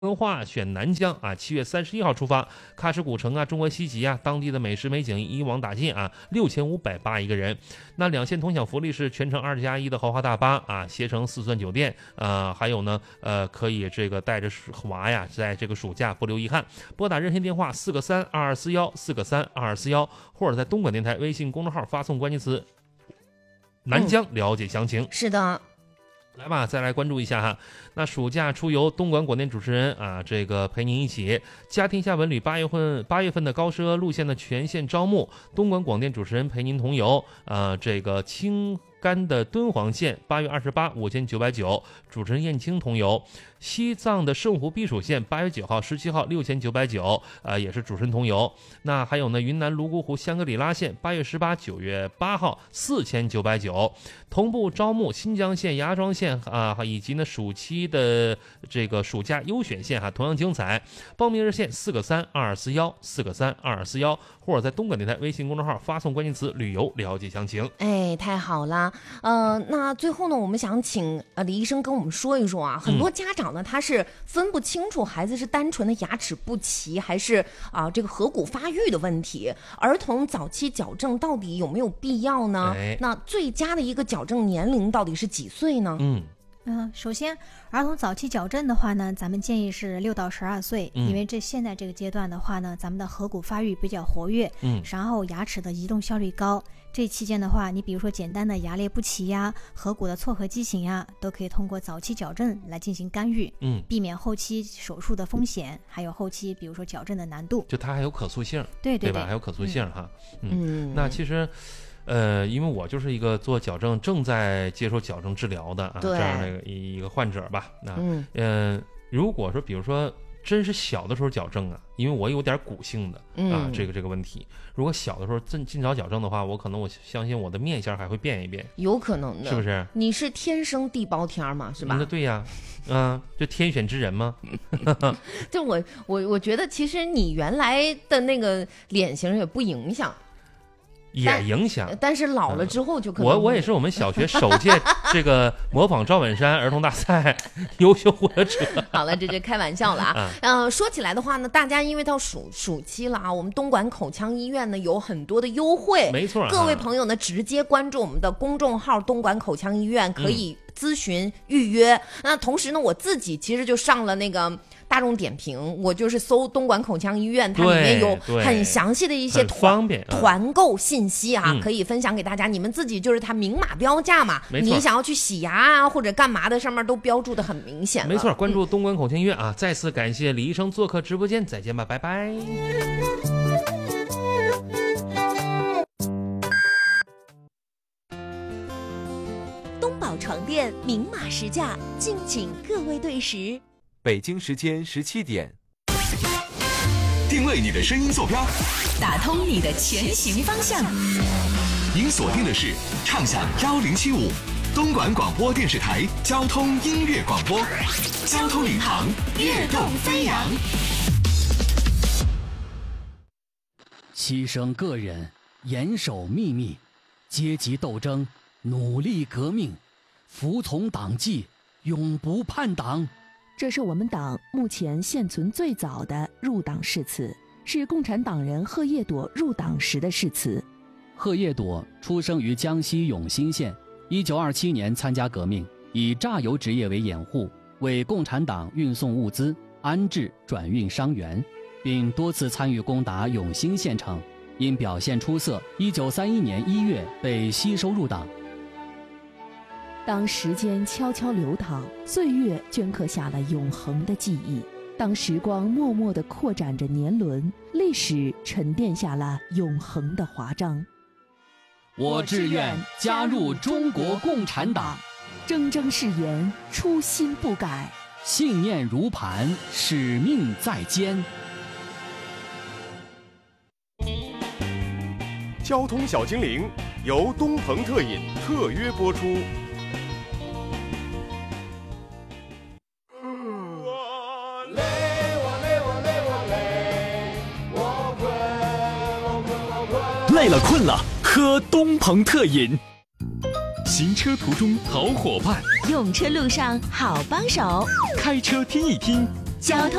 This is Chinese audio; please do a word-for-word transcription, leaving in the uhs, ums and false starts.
文化选南疆啊，七月三十一号出发，喀什古城啊，中国西极啊，当地的美食美景一网打尽啊，六千五百八一个人。那两线同享福利是全程二加一的豪华大巴啊，携程四钻酒店啊、呃，还有呢，呃，可以这个带着娃呀，在这个暑假不留遗憾。拨打热线电话四个三二二四幺四个三二二四幺，或者在东莞电台微信公众号发送关键词“南疆”了解详情。 嗯、是的。 来吧，再来关注一下哈。那暑假出游，东莞广电主持人啊，这个陪您一起。家天下文旅八月份八月份的高奢路线的全线招募，东莞广电主持人陪您同游。啊，这个青甘的敦煌线八月二十八五千九百九，主持人燕青同游。西藏的圣湖避暑线八月九号、十七号六千九百九，呃，也是主持人同游。那还有呢，云南泸沽湖香格里拉线八月十八、九月八号四千九百九，同步招募新疆线、芽庄线啊，以及呢暑期的这个暑假优选线哈、啊，同样精彩。报名热线四个三二二四幺四个三二二四幺，或者在东莞电台微信公众号发送关键词“旅游”了解详情。 哎，太好了，呃，那最后呢，我们想请呃李医生跟我们说一说啊，很多家长呢、嗯、他是分不清楚孩子是单纯的牙齿不齐，还是啊、呃、这个颌骨发育的问题。儿童早期矫正到底有没有必要呢？哎、那最佳的一个矫正年龄到底是几岁呢？ 嗯。 嗯、呃，首先，儿童早期矫正的话呢，咱们建议是六到十二岁， 嗯、 因为这现在这个阶段的话呢，咱们的颌骨发育比较活跃， 嗯， 然后牙齿的移动效率高。这期间的话，你比如说简单的牙列不齐呀、颌骨的错颌畸形呀，都可以通过早期矫正来进行干预， 嗯， 避免后期手术的风险，还有后期比如说矫正的难度。 就它还有可塑性， 对对对, 对吧？还有可塑性、嗯、哈，嗯， 嗯那其实。呃，因为我就是一个做矫正、正在接受矫正治疗的啊这样的一个患者吧。那嗯、呃，如果说比如说真是小的时候矫正啊，因为我有点骨性的啊、嗯、这个这个问题，如果小的时候尽尽早矫正的话，我可能我相信我的面相还会变一变， 有可能的， 是不是？ 你是天生地包天嘛，是吧？ 那对呀，嗯、呃，就天选之人吗？ 就我我我觉得其实你原来的那个脸型也不影响。 也影响， 但, 但是老了之后就可能、 嗯、我我也是我们小学首届这个模仿赵本山儿童大赛优秀获得者。 好了，这就开玩笑了啊。嗯、呃，说起来的话呢，大家因为到暑暑期了啊，我们东莞口腔医院呢有很多的优惠， 没错、啊。 各位朋友呢，直接关注我们的公众号“东莞口腔医院”，可以咨询预约。嗯、那同时呢，我自己其实就上了那个。大众点评，我就是搜东莞口腔医院，它里面有很详细的一些方便团购信息啊、 嗯， 可以分享给大家。你们自己就是它明码标价嘛，你想要去洗牙啊或者干嘛的，上面都标注的很明显。 没错，关注东莞口腔医院啊！再次感谢李医生做客直播间，再见吧，拜拜。 东宝床垫明码实价，敬请各位对时。 北京时间十七点，定位你的声音坐标， 打通你的前行方向。 您锁定的是畅享幺零七五东莞广播电视台交通音乐广播，交通领航，跃动飞扬。 牺牲个人，严守秘密，阶级斗争，努力革命，服从党纪，永不叛党。 这是我们党目前现存最早的入党誓词，是共产党人贺叶朵入党时的誓词。 贺叶朵出生于江西永新县，一九二七年参加革命，以榨油职业为掩护，为共产党运送物资、安置转运伤员，并多次参与攻打永新县城。因表现出色，一九三一年一月被吸收入党。 当时间悄悄流淌，岁月镌刻下了永恒的记忆。当时光默默地扩展着年轮，历史沉淀下了永恒的华章。 我志愿加入中国共产党， 铮铮誓言，初心不改， 信念如磐，使命在肩。 交通小精灵由东鹏特饮特约播出。 累了困了，喝东鹏特饮。 行车途中好伙伴， 用车路上好帮手， 开车听一听， 交通。